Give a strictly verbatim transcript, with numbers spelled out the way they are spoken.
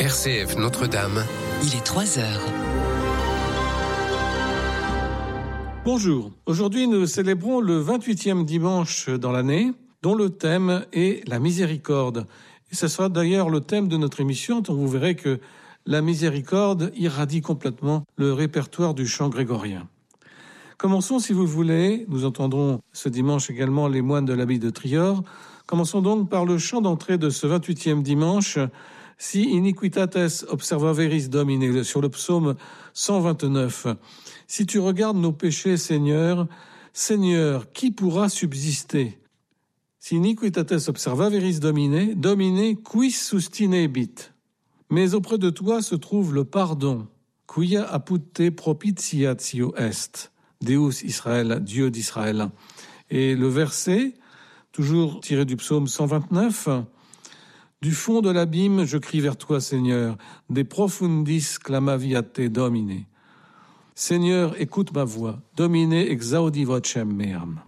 R C F Notre-Dame. Il est trois heures. Bonjour. Aujourd'hui, nous célébrons le vingt-huitième dimanche dans l'année, dont le thème est la miséricorde. Et ce sera d'ailleurs le thème de notre émission, dont vous verrez que la miséricorde irradie complètement le répertoire du chant grégorien. Commençons, si vous le voulez. Nous entendrons ce dimanche également les moines de l'abbaye de Trior. Commençons donc par le chant d'entrée de ce vingt-huitième dimanche, Si iniquitates observaveris Domine, sur le psaume cent vingt-neuf. Si tu regardes nos péchés, Seigneur, Seigneur, qui pourra subsister? Si iniquitates observaveris Domine, Domine quis sustinebit. Mais auprès de toi se trouve le pardon. Quia apud te propitiatio est. Deus Israël, Dieu d'Israël. Et le verset, toujours tiré du psaume cent vingt-neuf, du fond de l'abîme, je crie vers toi, Seigneur. De profundis clamavi a te Domine. Seigneur, écoute ma voix. Domine exaudi vocem meam.